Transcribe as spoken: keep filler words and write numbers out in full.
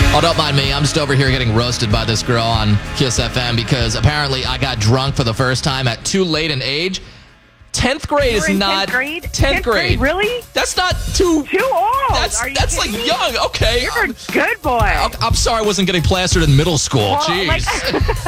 Oh, don't mind me. I'm just over here getting roasted by this girl on Kiss F M because apparently I got drunk for the first time at too late an age. tenth grade is not... tenth grade? tenth, tenth grade. grade? Really? That's not too... Too old. That's, Are you that's like kidding me? young. Okay. You're I'm, a good boy. I'm, I'm sorry I wasn't getting plastered in middle school. Well, Jeez. like-